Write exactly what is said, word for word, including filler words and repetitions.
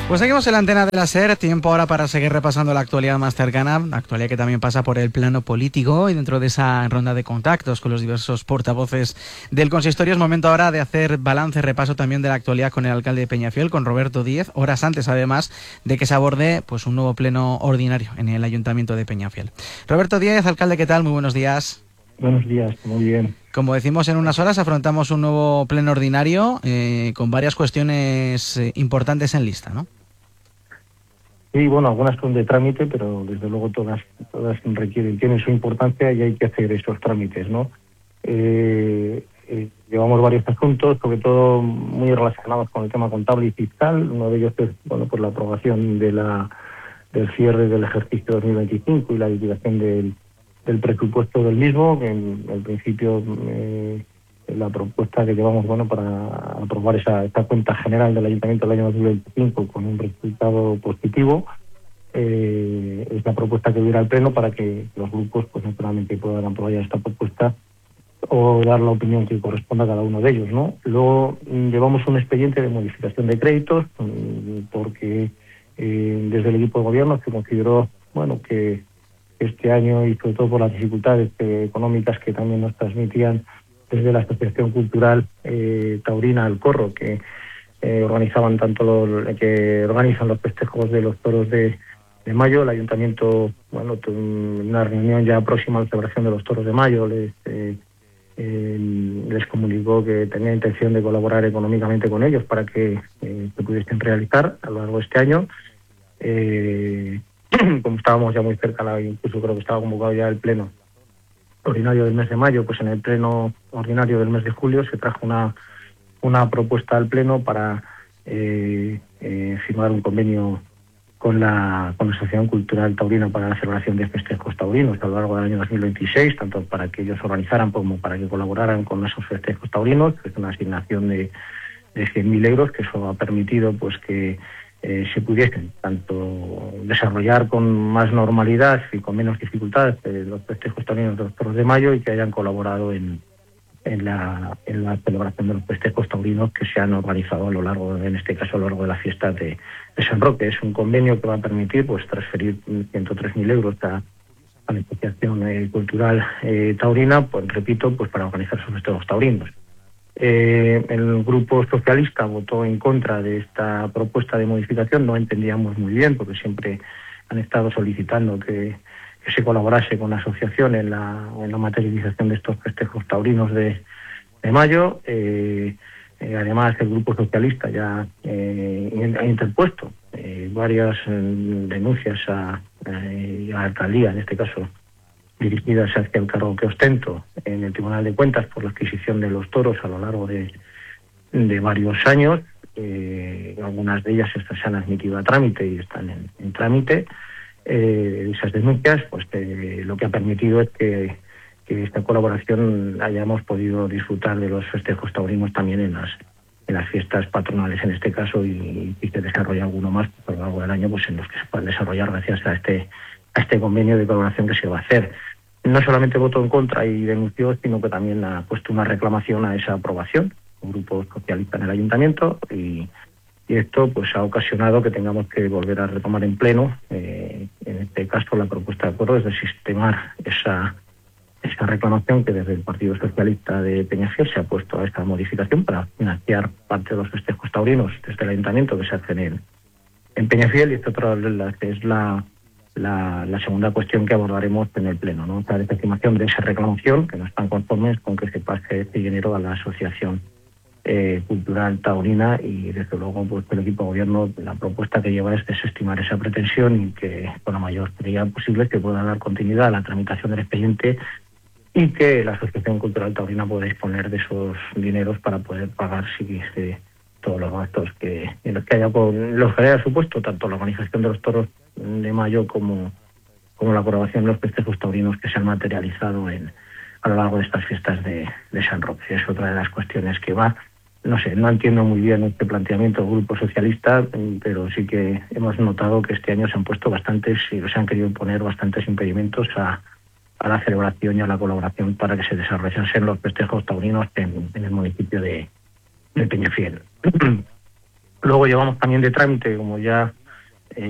Pues seguimos en la antena de la SER, tiempo ahora para seguir repasando la actualidad más cercana, actualidad que también pasa por el plano político, y dentro de esa ronda de contactos con los diversos portavoces del consistorio es momento ahora de hacer balance, repaso también de la actualidad con el alcalde de Peñafiel, con Roberto Díez, horas antes además de que se aborde pues un nuevo pleno ordinario en el Ayuntamiento de Peñafiel. Roberto Díez, alcalde, ¿qué tal? Muy buenos días. Buenos días, muy bien. Como decimos, en unas horas afrontamos un nuevo pleno ordinario eh, con varias cuestiones eh, importantes en lista, ¿no? Sí, bueno, algunas son de trámite, pero desde luego todas todas requieren, tienen su importancia y hay que hacer esos trámites, ¿no? Eh, eh, llevamos varios asuntos, sobre todo muy relacionados con el tema contable y fiscal. Uno de ellos es, bueno, pues la aprobación de la del cierre del ejercicio dos mil veinticinco y la liquidación del, del presupuesto del mismo, que en, en principio eh, la propuesta que llevamos, bueno, para aprobar esa, esta cuenta general del Ayuntamiento del año dos mil veinticinco con un resultado positivo, eh, es la propuesta que hubiera al Pleno para que los grupos, pues naturalmente, puedan aprobar esta propuesta o dar la opinión que corresponda a cada uno de ellos, ¿no? Luego mm, llevamos un expediente de modificación de créditos, mm, porque eh, desde el equipo de gobierno se consideró, bueno, que este año, y sobre todo por las dificultades eh, económicas que también nos transmitían desde la Asociación Cultural eh, Taurina El Corro, que eh, organizaban tanto los, que organizan los festejos de los toros de, de mayo. El Ayuntamiento, bueno, tuvo una reunión ya próxima a la celebración de los toros de mayo, les, eh, eh, les comunicó que tenía intención de colaborar económicamente con ellos para que eh, se pudiesen realizar a lo largo de este año. Eh, como estábamos ya muy cerca, incluso creo que estaba convocado ya el pleno ordinario del mes de mayo, pues en el pleno ordinario del mes de julio se trajo una una propuesta al pleno para eh, eh, firmar un convenio con la con la Asociación Cultural Taurina para la celebración de festejos taurinos a lo largo del año dos mil veintiséis, tanto para que ellos organizaran como para que colaboraran con esos festejos taurinos. Es una asignación de, de cien mil euros, que eso ha permitido pues que Eh, se pudiesen tanto desarrollar con más normalidad y con menos dificultades eh, los festejos taurinos de los toros de mayo, y que hayan colaborado en, en, la, en la celebración de los festejos taurinos que se han organizado a lo largo, en este caso a lo largo de las fiestas de, de San Roque. Es un convenio que va a permitir pues transferir ciento tres mil euros a, a la Asociación eh, Cultural eh, Taurina, pues repito, pues para organizar sus festejos taurinos. Eh, el grupo socialista votó en contra de esta propuesta de modificación. No entendíamos muy bien, porque siempre han estado solicitando que, que se colaborase con la asociación en la, en la materialización de estos festejos taurinos de, de mayo. Eh, eh, además, el grupo socialista ya eh, ha interpuesto eh, varias eh, denuncias a, eh, a la alcaldía, en este caso dirigidas hacia el cargo que ostento en el Tribunal de Cuentas por la adquisición de los toros a lo largo de, de varios años. Eh, algunas de ellas estas se han admitido a trámite y están en, en trámite. Eh, esas denuncias, pues eh, lo que ha permitido es que, que esta colaboración hayamos podido disfrutar de los festejos taurinos también en las en las fiestas patronales, en este caso, y, y que desarrolle alguno más a lo largo del año, pues en los que se puedan desarrollar gracias a este a este convenio de colaboración que se va a hacer. No solamente votó en contra y denunció, sino que también ha puesto una reclamación a esa aprobación, un grupo socialista en el ayuntamiento, y, y esto pues ha ocasionado que tengamos que volver a retomar en pleno, eh, en este caso la propuesta de acuerdo es desestimar esa, esa reclamación que desde el Partido Socialista de Peñafiel se ha puesto a esta modificación para financiar parte de los festejos taurinos desde el ayuntamiento que se hacen en, en Peñafiel. Y esta otra la que es la La, la segunda cuestión que abordaremos en el pleno, ¿no? La desestimación de esa reclamación, que no están conformes con que se pase este dinero a la Asociación eh, Cultural Taurina, y desde luego pues el equipo de gobierno la propuesta que lleva es desestimar esa pretensión y que con la mayor brevedad posible que pueda dar continuidad a la tramitación del expediente y que la Asociación Cultural Taurina pueda disponer de esos dineros para poder pagar si se todos los gastos que en los que haya con los que haya supuesto tanto la organización de los toros de mayo como como la colaboración de los festejos taurinos que se han materializado en a lo largo de estas fiestas de, de San Roque. Es otra de las cuestiones que va. No sé, no entiendo muy bien este planteamiento del Grupo Socialista, pero sí que hemos notado que este año se han puesto bastantes, y se han querido imponer bastantes impedimentos a, a la celebración y a la colaboración para que se desarrollasen los festejos taurinos en, en el municipio de de Peñafiel. Luego llevamos también de trámite, como ya